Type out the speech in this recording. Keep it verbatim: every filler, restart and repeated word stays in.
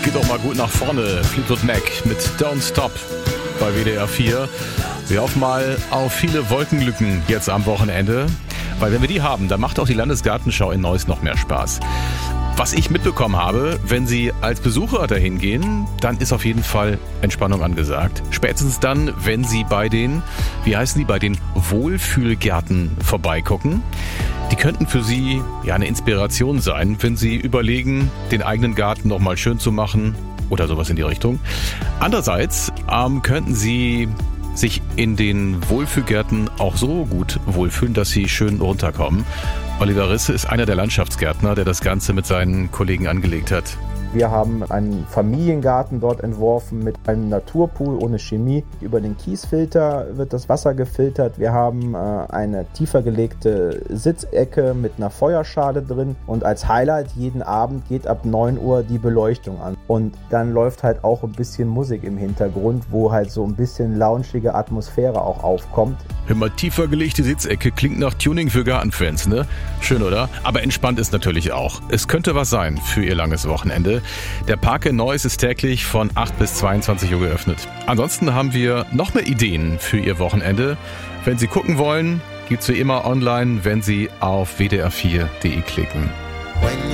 geht doch mal gut nach vorne. Fleetwood Mac mit Don't Stop bei W D R vier. Wir hoffen mal auf viele Wolkenlücken jetzt am Wochenende. Weil wenn wir die haben, dann macht auch die Landesgartenschau in Neuss noch mehr Spaß. Was ich mitbekommen habe, wenn Sie als Besucher dahin gehen, dann ist auf jeden Fall Entspannung angesagt. Spätestens dann, wenn Sie bei den, wie heißen die, bei den Wohlfühlgärten vorbeigucken. Die könnten für Sie ja eine Inspiration sein, wenn Sie überlegen, den eigenen Garten noch mal schön zu machen oder sowas in die Richtung. Andererseits ähm, könnten Sie sich in den Wohlfühlgärten auch so gut wohlfühlen, dass Sie schön runterkommen. Oliver Risse ist einer der Landschaftsgärtner, der das Ganze mit seinen Kollegen angelegt hat. Wir haben einen Familiengarten dort entworfen mit einem Naturpool ohne Chemie. Über den Kiesfilter wird das Wasser gefiltert. Wir haben äh, eine tiefer gelegte Sitzecke mit einer Feuerschale drin. Und als Highlight jeden Abend geht ab neun Uhr die Beleuchtung an. Und dann läuft halt auch ein bisschen Musik im Hintergrund, wo halt so ein bisschen loungige Atmosphäre auch aufkommt. Immer tiefer gelegte Sitzecke klingt nach Tuning für Gartenfans, ne? Schön, oder? Aber entspannt ist natürlich auch. Es könnte was sein für Ihr langes Wochenende. Der Park in Neuss ist täglich von acht bis zweiundzwanzig Uhr geöffnet. Ansonsten haben wir noch mehr Ideen für Ihr Wochenende. Wenn Sie gucken wollen, gibt's wie immer online, wenn Sie auf w d r vier punkt d e klicken.